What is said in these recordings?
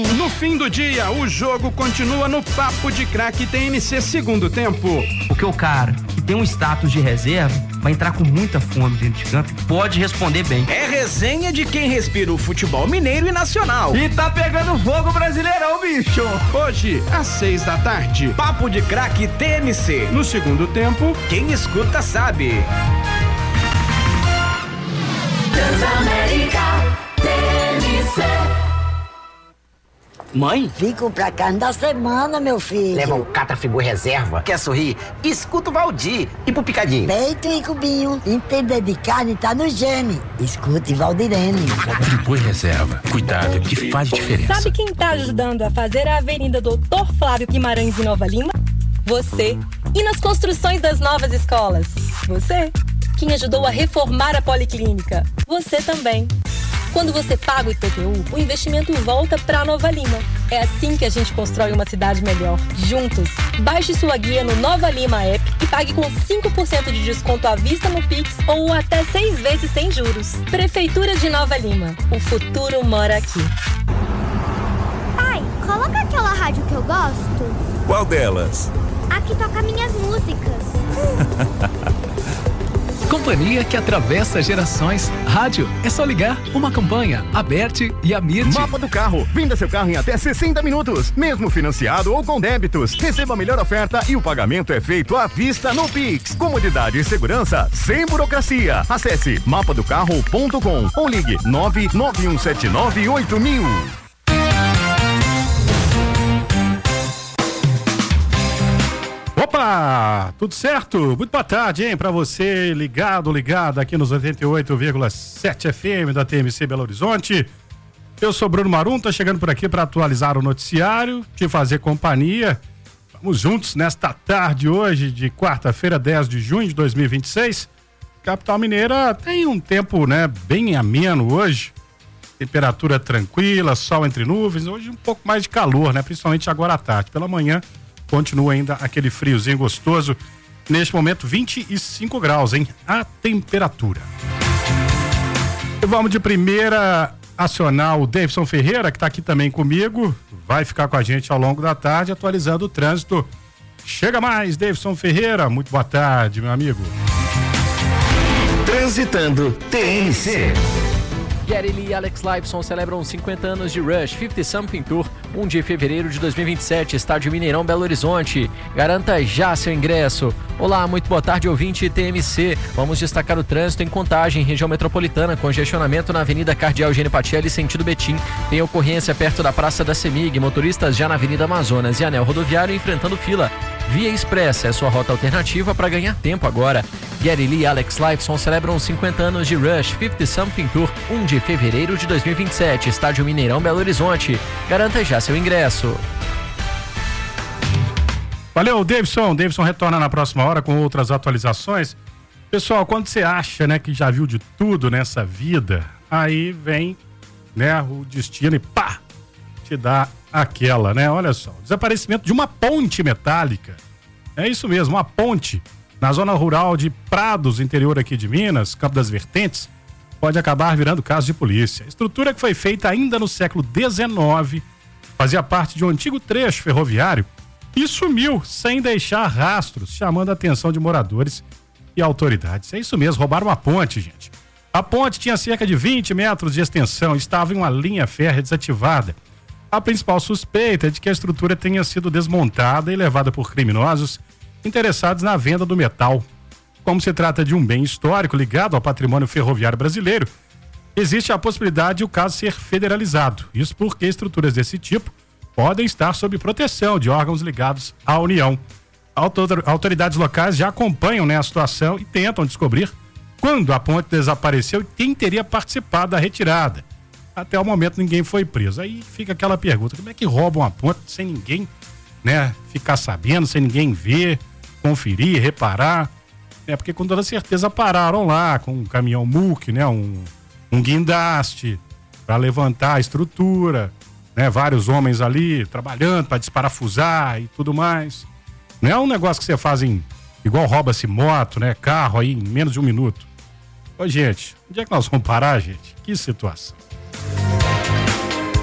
No fim do dia, o jogo continua no Papo de Craque TNC segundo tempo. Porque o cara que tem um status de reserva vai entrar com muita fome dentro de campo e pode responder bem. É resenha de quem respira o futebol mineiro e nacional. E tá pegando fogo Brasileirão, bicho. Hoje, às 6 da tarde. Papo de Craque TNC. No segundo tempo, quem escuta sabe. Transamérica TNC. Mãe? Fico pra carne da semana, meu filho. Leva um Catrafigu reserva. Quer sorrir? Escuta o Valdir. E pro Picadinho? Peito e cubinho. Entender de carne tá no gene. Escute Valdirene. Catrafigu reserva. Cuidado que faz diferença. Sabe quem tá ajudando a fazer a Avenida Doutor Flávio Guimarães em Nova Lima? Você. E nas construções das novas escolas? Você. Quem ajudou a reformar a Policlínica? Você também. Quando você paga o IPTU, o investimento volta para Nova Lima. É assim que a gente constrói uma cidade melhor. Juntos. Baixe sua guia no Nova Lima App e pague com 5% de desconto à vista no Pix ou até 6 vezes sem juros. Prefeitura de Nova Lima. O futuro mora aqui. Pai, coloca aquela rádio que eu gosto. Qual delas? A que toca minhas músicas. Companhia que atravessa gerações. Rádio, é só ligar. Uma campanha, Aberte e Amirte. Mapa do Carro. Venda seu carro em até 60 minutos. Mesmo financiado ou com débitos. Receba a melhor oferta e o pagamento é feito à vista no Pix. Comodidade e segurança sem burocracia. Acesse mapadocarro.com ou ligue 991798000. Opa, tudo certo? Muito boa tarde, hein, pra você ligada aqui nos 88,7 FM da TMC Belo Horizonte. Eu sou Bruno Marum, tô chegando por aqui para atualizar o noticiário, te fazer companhia. Vamos juntos nesta tarde hoje de quarta-feira, 10 de junho de 2026. Capital Mineira tem um tempo, né, bem ameno hoje. Temperatura tranquila, sol entre nuvens, hoje um pouco mais de calor, né, principalmente agora à tarde. Pela manhã continua ainda aquele friozinho gostoso. Neste momento, 25 graus, hein? A temperatura. E vamos de primeira acionar o Davidson Ferreira, que está aqui também comigo. Vai ficar com a gente ao longo da tarde, atualizando o trânsito. Chega mais, Davidson Ferreira. Muito boa tarde, meu amigo. Transitando TNC. Gary Lee e Alex Lifeson celebram 50 anos de Rush 50 Something Tour, 1 de fevereiro de 2027, Estádio Mineirão, Belo Horizonte. Garanta já seu ingresso. Olá, muito boa tarde, ouvinte TMC. Vamos destacar o trânsito em Contagem, região metropolitana, congestionamento na Avenida Cardeal Eugênio Patielli, sentido Betim. Tem ocorrência perto da Praça da Semig, motoristas já na Avenida Amazonas e Anel Rodoviário enfrentando fila. Via Expressa é sua rota alternativa para ganhar tempo agora. Gary Lee e Alex Lifeson celebram 50 anos de Rush 50 Something Tour, 1 de fevereiro de 2027, Estádio Mineirão, Belo Horizonte. Garanta já seu ingresso. Valeu, Davidson. Davidson retorna na próxima hora com outras atualizações. Pessoal, quando você acha, né, que já viu de tudo nessa vida, aí vem, né, o destino e pá, te dá aquela, né? Olha só, o desaparecimento de uma ponte metálica. É isso mesmo, uma ponte na zona rural de Prados, interior aqui de Minas, Campo das Vertentes, pode acabar virando caso de polícia. A estrutura que foi feita ainda no século XIX fazia parte de um antigo trecho ferroviário e sumiu sem deixar rastros, chamando a atenção de moradores e autoridades. É isso mesmo, roubaram uma ponte, gente. A ponte tinha cerca de 20 metros de extensão e estava em uma linha férrea desativada. A principal suspeita é de que a estrutura tenha sido desmontada e levada por criminosos interessados na venda do metal. Como se trata de um bem histórico ligado ao patrimônio ferroviário brasileiro, existe a possibilidade de o caso ser federalizado. Isso porque estruturas desse tipo podem estar sob proteção de órgãos ligados à União. Autoridades locais já acompanham, né, a situação e tentam descobrir quando a ponte desapareceu e quem teria participado da retirada. Até o momento ninguém foi preso. Aí fica aquela pergunta, como é que roubam a ponte sem ninguém, né, ficar sabendo, sem ninguém ver, conferir, reparar? É porque com toda certeza pararam lá com um caminhão muque, né, um guindaste para levantar a estrutura, né, vários homens ali trabalhando para desparafusar e tudo mais. Não é um negócio que você faz igual rouba-se moto, né, carro aí em menos de um minuto. Ô, gente, onde é que nós vamos parar, gente? Que situação.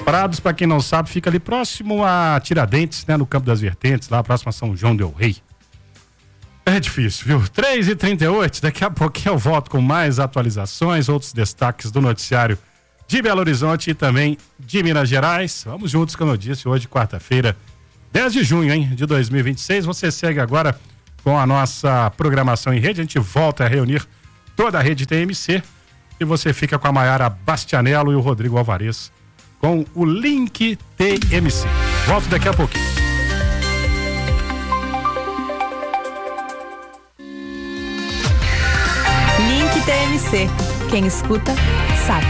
Prados, para quem não sabe, fica ali próximo a Tiradentes, né? No Campo das Vertentes, lá próximo a São João del Rei. É difícil, viu? 3h38, daqui a pouquinho eu volto com mais atualizações, outros destaques do noticiário de Belo Horizonte e também de Minas Gerais. Vamos juntos, como eu disse, hoje, quarta-feira, 10 de junho, hein, de 2026. Você segue agora com a nossa programação em rede. A gente volta a reunir toda a rede TMC e você fica com a Maiara Bastianello e o Rodrigo Alvarez com o Link TMC. Volto daqui a pouquinho. Link TMC. Quem escuta, sabe.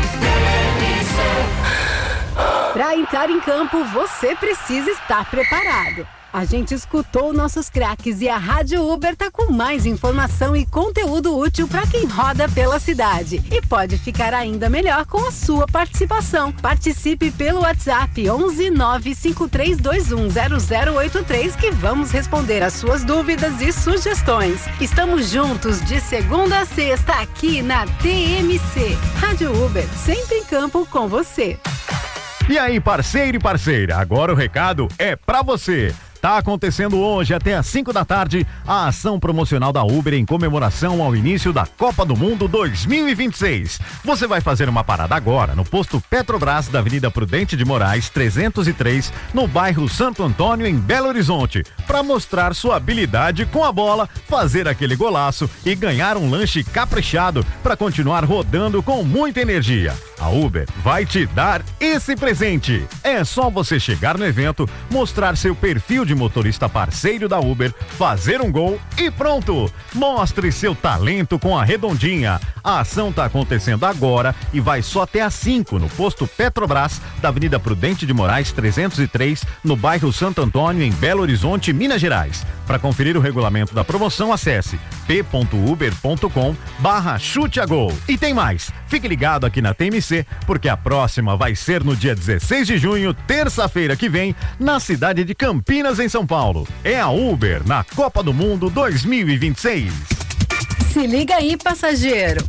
Para entrar em campo, você precisa estar preparado. A gente escutou nossos craques e a Rádio Uber tá com mais informação e conteúdo útil para quem roda pela cidade. E pode ficar ainda melhor com a sua participação. Participe pelo WhatsApp 11 95321 0083 que vamos responder as suas dúvidas e sugestões. Estamos juntos de segunda a sexta aqui na TMC. Rádio Uber, sempre em campo com você. E aí, parceiro e parceira, agora o recado é pra você. Tá acontecendo hoje até às 5 da tarde a ação promocional da Uber em comemoração ao início da Copa do Mundo 2026. Você vai fazer uma parada agora no posto Petrobras da Avenida Prudente de Moraes 303, no bairro Santo Antônio, em Belo Horizonte, para mostrar sua habilidade com a bola, fazer aquele golaço e ganhar um lanche caprichado para continuar rodando com muita energia. A Uber vai te dar esse presente. É só você chegar no evento, mostrar seu perfil de motorista parceiro da Uber, fazer um gol e pronto! Mostre seu talento com a Redondinha. A ação está acontecendo agora e vai só até às 5 no posto Petrobras da Avenida Prudente de Moraes 303, no bairro Santo Antônio, em Belo Horizonte, Minas Gerais. Para conferir o regulamento da promoção, acesse p.uber.com/chute-a-gol. E tem mais, fique ligado aqui na TMC, porque a próxima vai ser no dia 16 de junho, terça-feira que vem, na cidade de Campinas, em São Paulo. É a Uber na Copa do Mundo 2026. Se liga aí, passageiro.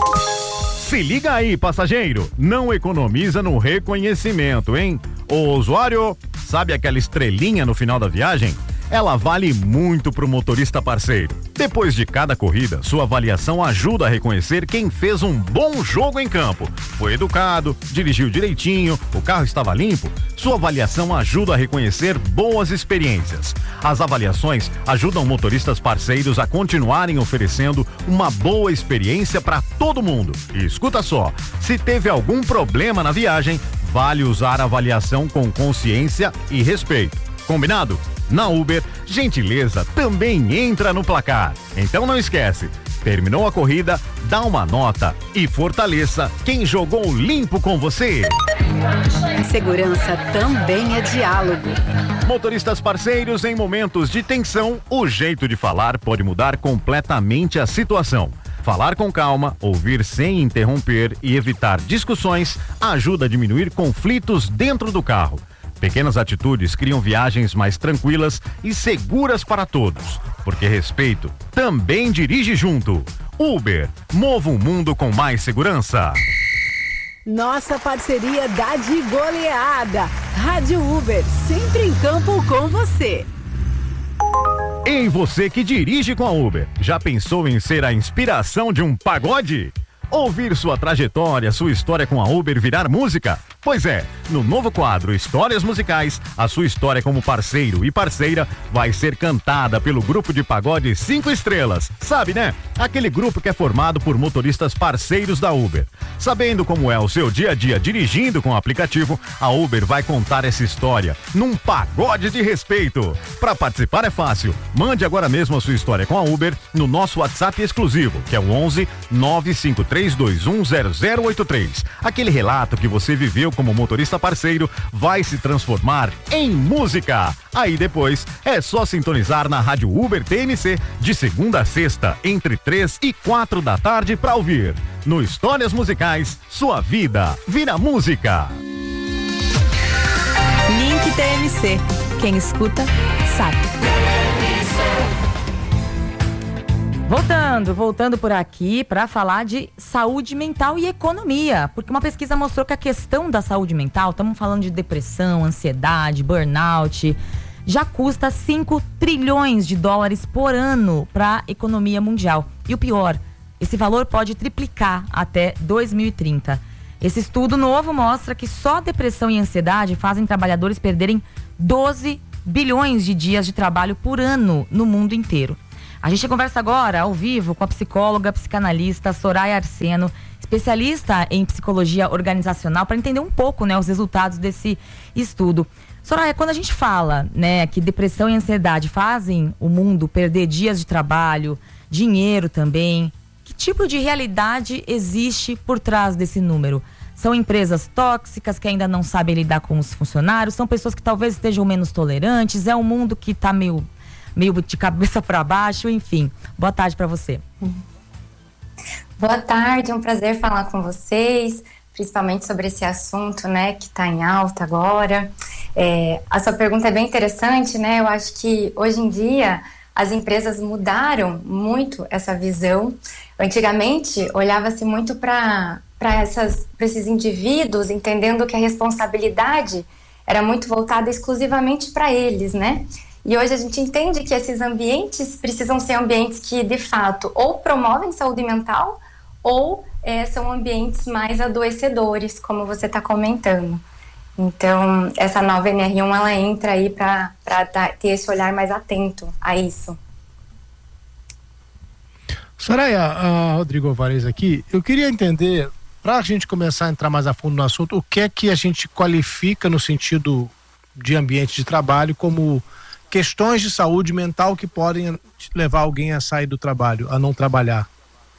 Se liga aí, passageiro. Não economiza no reconhecimento, hein? Ô usuário, sabe aquela estrelinha no final da viagem? Ela vale muito pro motorista parceiro. Depois de cada corrida, sua avaliação ajuda a reconhecer quem fez um bom jogo em campo. Foi educado, dirigiu direitinho, o carro estava limpo. Sua avaliação ajuda a reconhecer boas experiências. As avaliações ajudam motoristas parceiros a continuarem oferecendo uma boa experiência para todo mundo. E escuta só, se teve algum problema na viagem, vale usar a avaliação com consciência e respeito. Combinado? Na Uber, gentileza também entra no placar. Então não esquece, terminou a corrida, dá uma nota e fortaleça quem jogou limpo com você. Segurança também é diálogo. Motoristas parceiros, em momentos de tensão, o jeito de falar pode mudar completamente a situação. Falar com calma, ouvir sem interromper e evitar discussões ajuda a diminuir conflitos dentro do carro. Pequenas atitudes criam viagens mais tranquilas e seguras para todos, porque respeito também dirige junto. Uber, mova um mundo com mais segurança. Nossa parceria dá de goleada. Rádio Uber, sempre em campo com você. Ei, você que dirige com a Uber, já pensou em ser a inspiração de um pagode? Ouvir sua trajetória, sua história com a Uber virar música? Pois é, no novo quadro Histórias Musicais, a sua história como parceiro e parceira vai ser cantada pelo grupo de pagode 5 estrelas. Sabe, né? Aquele grupo que é formado por motoristas parceiros da Uber. Sabendo como é o seu dia a dia dirigindo com o aplicativo, a Uber vai contar essa história num pagode de respeito. Para participar é fácil. Mande agora mesmo a sua história com a Uber no nosso WhatsApp exclusivo, que é o 11 95321 0083. Aquele relato que você viveu como motorista parceiro vai se transformar em música. Aí depois é só sintonizar na Rádio Uber TMC de segunda a sexta, entre 3 e 4 da tarde para ouvir. No Histórias Musicais, sua vida vira música. Link TMC. Quem escuta, sabe. Voltando por aqui para falar de saúde mental e economia, porque uma pesquisa mostrou que a questão da saúde mental, estamos falando de depressão, ansiedade, burnout, já custa 5 trilhões de dólares por ano para a economia mundial. E o pior, esse valor pode triplicar até 2030. Esse estudo novo mostra que só depressão e ansiedade fazem trabalhadores perderem 12 bilhões de dias de trabalho por ano no mundo inteiro. A gente conversa agora, ao vivo, com a psicóloga, psicanalista Soraya Arseno, especialista em psicologia organizacional, para entender um pouco, né, os resultados desse estudo. Soraya, quando a gente fala, né, que depressão e ansiedade fazem o mundo perder dias de trabalho, dinheiro também, que tipo de realidade existe por trás desse número? São empresas tóxicas que ainda não sabem lidar com os funcionários? São pessoas que talvez estejam menos tolerantes? É um mundo que está meio de cabeça para baixo, enfim. Boa tarde para você. Boa tarde, é um prazer falar com vocês, principalmente sobre esse assunto, né, que está em alta agora. A sua pergunta é bem interessante, né? Eu acho que hoje em dia as empresas mudaram muito essa visão. Antigamente olhava-se muito para esses indivíduos, entendendo que a responsabilidade era muito voltada exclusivamente para eles, né? E hoje a gente entende que esses ambientes precisam ser ambientes que, de fato, ou promovem saúde mental ou são ambientes mais adoecedores, como você está comentando. Então, essa nova NR1, ela entra aí para ter esse olhar mais atento a isso. Soraya, Rodrigo Alvarez aqui, eu queria entender, para a gente começar a entrar mais a fundo no assunto, o que é que a gente qualifica no sentido de ambiente de trabalho como questões de saúde mental que podem levar alguém a sair do trabalho, a não trabalhar.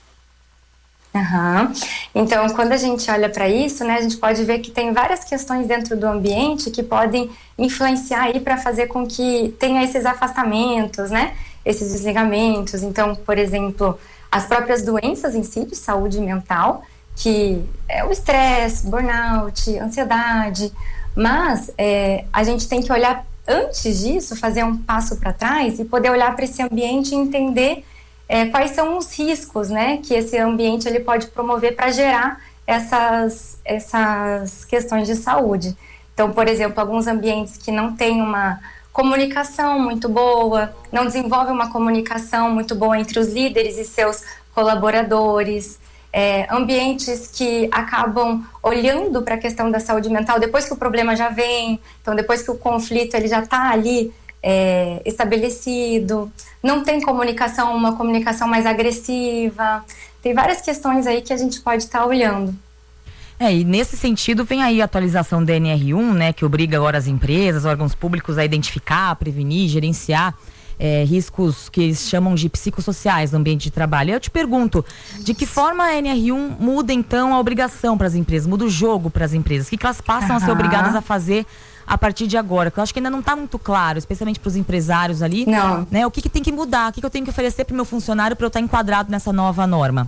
Então, quando a gente olha para isso, né, a gente pode ver que tem várias questões dentro do ambiente que podem influenciar aí para fazer com que tenha esses afastamentos, né, esses desligamentos. Então, por exemplo, as próprias doenças em si de saúde mental, que é o estresse, burnout, ansiedade, mas a gente tem que olhar antes disso, fazer um passo para trás e poder olhar para esse ambiente e entender quais são os riscos, né, que esse ambiente ele pode promover para gerar essas questões de saúde. Então, por exemplo, alguns ambientes que não têm uma comunicação muito boa, não desenvolvem uma comunicação muito boa entre os líderes e seus colaboradores, ambientes que acabam olhando para a questão da saúde mental depois que o problema já vem, então depois que o conflito ele já está ali estabelecido, não tem comunicação, uma comunicação mais agressiva, tem várias questões aí que a gente pode estar olhando. E nesse sentido vem aí a atualização da NR1, né, que obriga agora as empresas, órgãos públicos a identificar, prevenir, gerenciar riscos que eles chamam de psicossociais no ambiente de trabalho. Eu te pergunto, de que forma a NR1 muda então a obrigação para as empresas, muda o jogo para as empresas? O que elas passam a ser obrigadas a fazer a partir de agora? Porque eu acho que ainda não está muito claro, especialmente para os empresários ali, né? O que tem que mudar, o que eu tenho que oferecer para o meu funcionário para eu estar enquadrado nessa nova norma?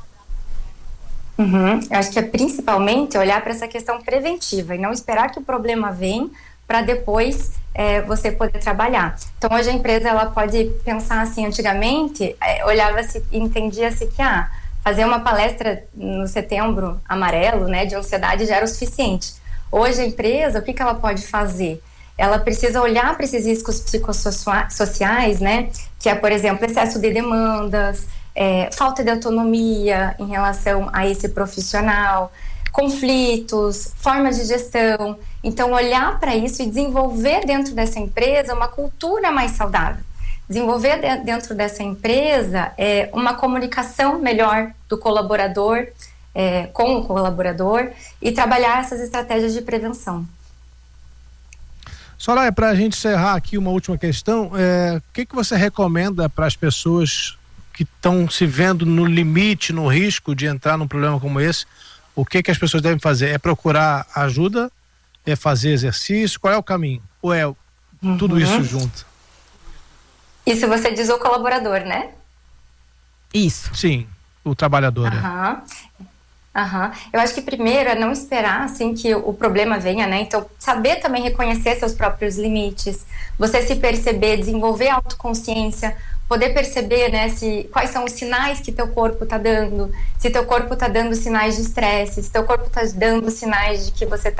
Eu acho que é principalmente olhar para essa questão preventiva e não esperar que o problema venha para depois você poder trabalhar. Então hoje a empresa ela pode pensar assim, antigamente olhava-se e entendia-se que fazer uma palestra no Setembro Amarelo, né, de ansiedade já era o suficiente. Hoje a empresa, o que ela pode fazer? Ela precisa olhar para esses riscos psicossociais, né, que é, por exemplo, excesso de demandas, falta de autonomia em relação a esse profissional, conflitos, formas de gestão. Então, olhar para isso e desenvolver dentro dessa empresa uma cultura mais saudável. Desenvolver dentro dessa empresa uma comunicação melhor do colaborador com o colaborador e trabalhar essas estratégias de prevenção. Soraya, para a gente encerrar aqui uma última questão, o que você recomenda para as pessoas que estão se vendo no limite, no risco de entrar num problema como esse? O que as pessoas devem fazer? É procurar ajuda? É fazer exercício? Qual é o caminho? Ou tudo isso junto? Isso você diz o colaborador, né? Isso. Sim, o trabalhador. Eu acho que primeiro é não esperar assim que o problema venha, né? Então, saber também reconhecer seus próprios limites, você se perceber, desenvolver autoconsciência, poder perceber, né, quais são os sinais que teu corpo tá dando, se teu corpo tá dando sinais de estresse, se teu corpo tá dando sinais de que você tá